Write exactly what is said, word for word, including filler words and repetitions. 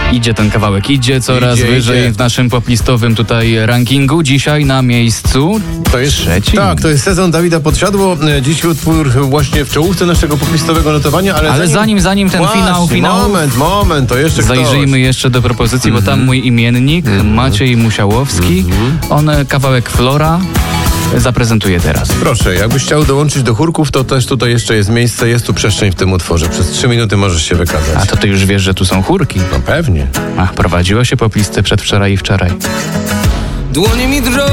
Idzie ten kawałek, idzie coraz Idzie, wyżej idzie. w naszym poplistowym tutaj rankingu. Dzisiaj na miejscu To jest, trzecim. tak, to jest sezon Dawida Podsiadło. E, Dziś utwór właśnie w czołówce naszego poplistowego notowania, ale, Ale zanim, zanim ten Właśnie, finał, finał moment, moment, to jeszcze zajrzyjmy ktoś. jeszcze do propozycji, bo tam mój imiennik, Maciej Musiałowski, on e, kawałek Flora zaprezentuje teraz. Proszę, jakbyś chciał dołączyć do chórków, to też tutaj jeszcze jest miejsce, jest tu przestrzeń w tym utworze. Przez trzy minuty możesz się wykazać. A to ty już wiesz, że tu są chórki. No pewnie. Ach, prowadziło się poplisty przedwczoraj i wczoraj. Dłonie mi drżą.